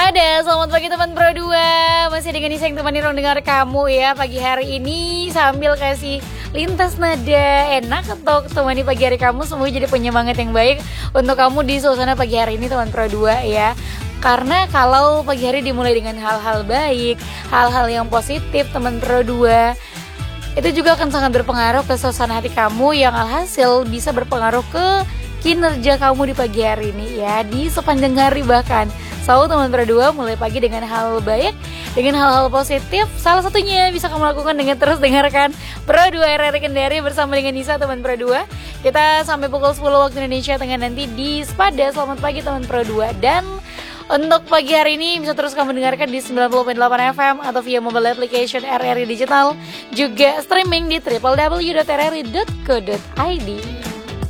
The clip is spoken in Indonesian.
Waspada, selamat pagi teman Pro 2. Masih dengan Nisa yang temani ruang dengar kamu ya pagi hari ini, sambil kasih lintas nada enak untuk temani pagi hari kamu. Semoga jadi penyemangat yang baik untuk kamu di suasana pagi hari ini teman Pro 2 ya. Karena kalau pagi hari dimulai dengan hal-hal baik, hal-hal yang positif teman Pro 2, itu juga akan sangat berpengaruh ke suasana hati kamu, yang alhasil bisa berpengaruh ke kinerja kamu di pagi hari ini ya, di sepanjang hari bahkan. Selalu teman Pro 2 mulai pagi dengan hal baik, dengan hal-hal positif. Salah satunya bisa kamu lakukan dengan terus dengarkan Pro 2 RRI Kendari bersama dengan Nisa teman Pro 2. Kita sampai pukul 10 waktu Indonesia Tengah nanti di Waspada. Selamat pagi teman Pro 2. Dan untuk pagi hari ini bisa terus kamu dengarkan di 90.8 FM atau via mobile application RRI Digital, juga streaming di www.rri.co.id.